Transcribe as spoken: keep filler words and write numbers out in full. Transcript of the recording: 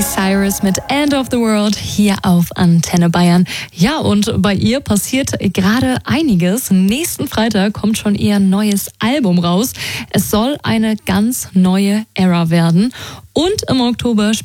Cyrus mit End of the World hier auf Antenne Bayern. Ja, und bei ihr passiert gerade einiges. Nächsten Freitag kommt schon ihr neues Album raus. Es soll eine ganz neue Ära werden. Und im Oktober